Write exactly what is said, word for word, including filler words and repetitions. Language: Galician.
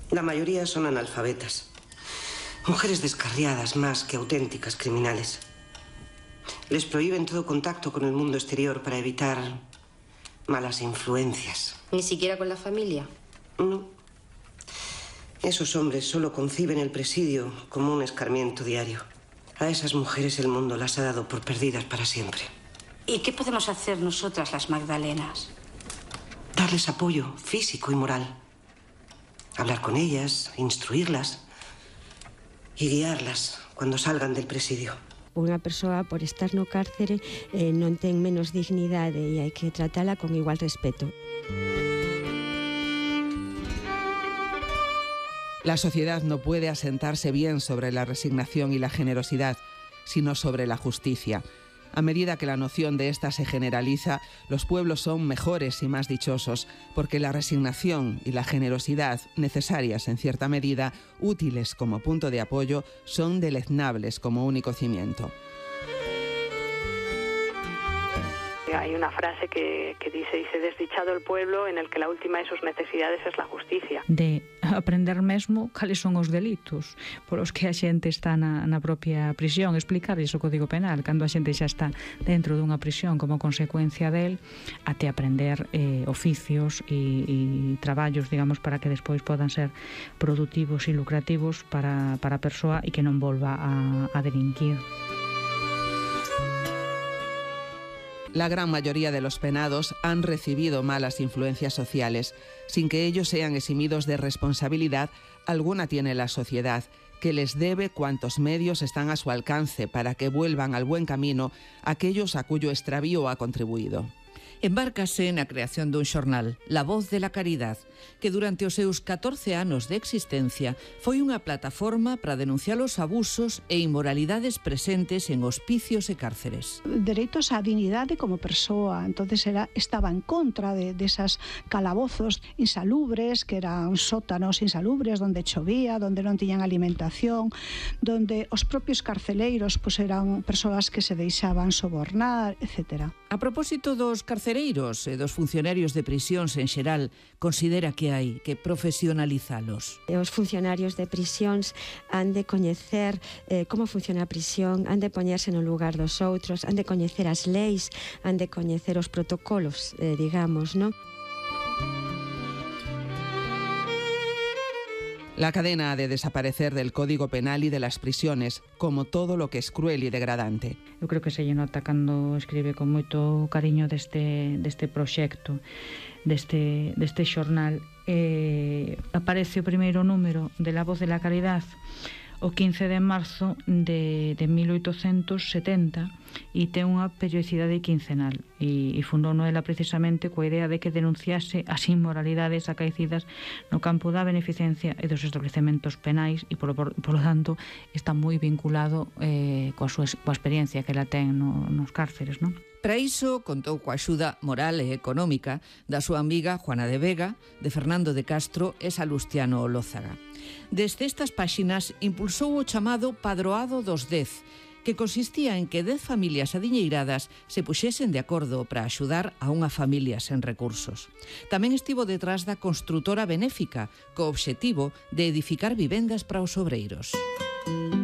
La mayoría son analfabetas. Mujeres descarriadas más que auténticas criminales. Les prohíben todo contacto con el mundo exterior para evitar malas influencias. ¿Ni siquiera con la familia? No. Esos hombres solo conciben el presidio como un escarmiento diario. A esas mujeres el mundo las ha dado por perdidas para siempre. ¿Y qué podemos hacer nosotras, las Magdalenas? Darles apoyo físico y moral. Hablar con ellas, instruirlas y guiarlas cuando salgan del presidio. Unha persoa, por estar no cárcere, eh, non ten menos dignidade e hai que tratala con igual respeto. La sociedad no puede asentarse bien sobre la resignación y la generosidad, sino sobre la justicia. A medida que la noción de esta se generaliza, los pueblos son mejores y más dichosos, porque la resignación y la generosidad, necesarias en cierta medida, útiles como punto de apoyo, son deleznables como único cimiento. Hay una frase que, que dice, dice, desdichado el pueblo en el que la última de sus necesidades es la justicia. De aprender mesmo cales son os delitos por os que a xente está na, na propia prisión, explicar iso o Código Penal, cando a xente xa está dentro dunha prisión como consecuencia del, até aprender eh, oficios e, e traballos, digamos, para que despois podan ser produtivos e lucrativos para, para a persoa e que non volva a, a delinquir. La gran mayoría de los penados han recibido malas influencias sociales. Sin que ellos sean eximidos de responsabilidad, alguna tiene la sociedad, que les debe cuantos medios están a su alcance para que vuelvan al buen camino aquellos a cuyo extravío ha contribuido. Embárcase na creación dun xornal, La Voz de la Caridad, que durante os seus catorce anos de existencia foi unha plataforma para denunciar os abusos e inmoralidades presentes en hospicios e cárceres. Dereitos á dignidade como persoa, entonces era, estaba en contra de, de esas calabozos insalubres, que eran sótanos insalubres, donde chovía, donde non tiñan alimentación, donde os propios carceleiros pues, eran persoas que se deixaban sobornar, etcétera. A propósito dos carcereiros e dos funcionarios de prisións en xeral, considera que hai que profesionalizalos. Os funcionarios de prisións han de coñecer eh, como funciona a prisión, han de poñerse no lugar dos outros, han de coñecer as leis, han de coñecer os protocolos, eh, digamos, non? La cadena ha de desaparecer del Código Penal y de las prisiones, como todo lo que es cruel y degradante. Eu creo que se lle nota cando escribe con moito cariño deste, deste proxecto, deste, deste xornal. Eh, aparece o primeiro número de La Voz de la Caridad o quince de marzo de, de mil oitocentos setenta e ten unha periodicidade quincenal e, e fundou ela precisamente coa idea de que denunciase as inmoralidades acaecidas no campo da beneficencia e dos establecementos penais e polo, por, polo tanto está moi vinculado eh, coa, súa, coa experiencia que ela ten no, nos cárceres, non? Para iso contou coa axuda moral e económica da súa amiga Juana de Vega, de Fernando de Castro e Salustiano Olózaga. Desde estas páxinas impulsou o chamado Padroado dos Dez, que consistía en que dez familias adiñeiradas se puxesen de acordo para axudar a unha familia sen recursos. Tamén estivo detrás da construtora benéfica, co obxectivo de edificar vivendas para os obreiros.